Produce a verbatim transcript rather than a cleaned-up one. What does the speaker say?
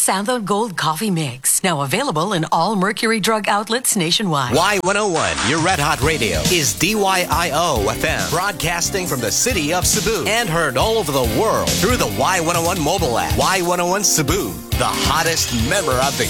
Santho Gold Coffee Mix. Now available in all Mercury Drug outlets nationwide. Y one oh one, your Red Hot Radio, is D Y I O F M, broadcasting from the city of Cebu and heard all over the world through the Y one oh one mobile app. Y one oh one Cebu, the hottest member of the